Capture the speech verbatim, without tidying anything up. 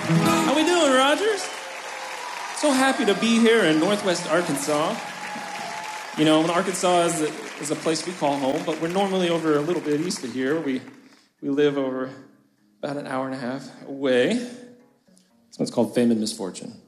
How we doing, Rogers? So happy to be here in Northwest Arkansas. You know, Arkansas is a, is a place we call home, but we're normally over a little bit east of here. We we live over about an hour and a half away. This one's called Fame and Misfortune.